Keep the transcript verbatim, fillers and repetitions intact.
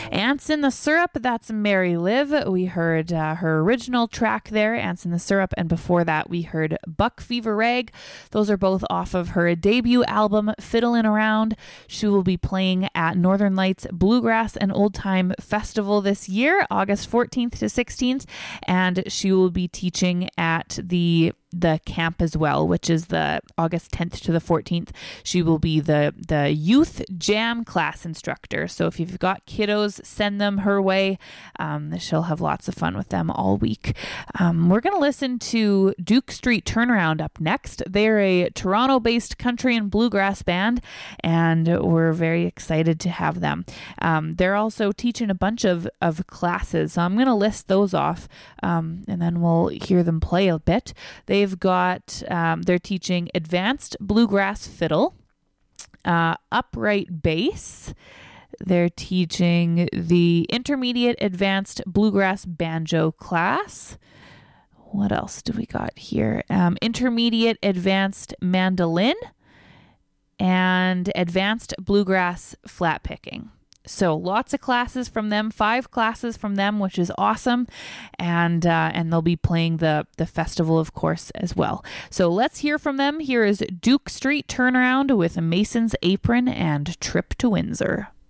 Ants in the Syrup, that's Mary Liv. We heard uh, her original track there, Ants in the Syrup, and before that we heard Buck Fever Rag. Those are both off of her debut album, Fiddlin' Around. She will be playing at Northern Lights Bluegrass and Old Time Festival this year, August fourteenth to sixteenth, and she will be teaching at the the camp as well, which is the August tenth to the fourteenth. She will be the the youth jam class instructor. So if you've got kiddos, send them her way. Um, she'll have lots of fun with them all week. Um, we're going to listen to Duke Street Turnaround up next. They're a Toronto-based country and bluegrass band, and we're very excited to have them. Um, they're also teaching a bunch of, of classes, so I'm going to list those off, um, and then we'll hear them play a bit. They They've got, um, they're teaching advanced bluegrass fiddle, uh, upright bass. They're teaching the intermediate advanced bluegrass banjo class. What else do we got here? Um, intermediate advanced mandolin and advanced bluegrass flat picking. So lots of classes from them, five classes from them, which is awesome. And uh, and they'll be playing the, the festival, of course, as well. So let's hear from them. Here is Duke Street Turnaround with Mason's Apron and Trip to Windsor.